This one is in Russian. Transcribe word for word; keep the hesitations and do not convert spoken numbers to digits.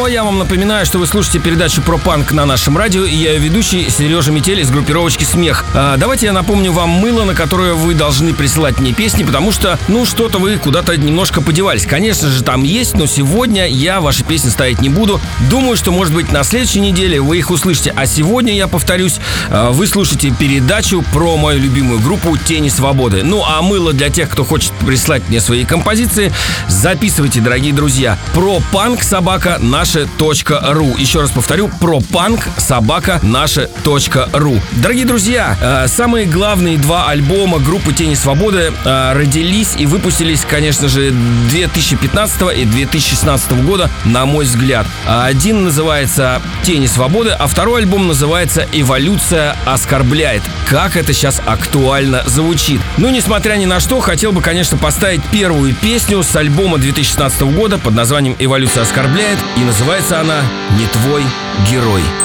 а я вам напоминаю, что вы слушаете передачу про панк на нашем радио, и я ее ведущий Сережа Метель из группировочки «Смех». А, давайте я напомню вам мыло, на которое вы должны присылать мне песни, потому что, ну, что-то вы куда-то немножко подевались. Конечно же, там есть, но сегодня я ваши песни ставить не буду. Думаю, что, может быть, на следующей неделе вы их услышите. А сегодня, я повторюсь, вы слушаете передачу про мою любимую группу «Тени свободы». Ну, а мыло для тех, кто хочет прислать мне свои композиции, записывайте, дорогие друзья. Про панк собака наше точка ру. Еще раз повторю, про панк собака наше точка ру. Дорогие друзья, э, самые главные два альбома группы «Тени свободы» э, родились и выпустились, конечно же, две тысячи пятнадцатого и две тысячи шестнадцатого года, на мой взгляд. Один называется «Тени свободы», а второй альбом называется «Эволюция оскорбляет». Как это сейчас актуально звучит. Ну, несмотря ни на что, хотел бы, конечно, поставить первую песню с альбома две тысячи шестнадцатого года под названием «Эволюция оскорбляет», и называется она «Не твой герой».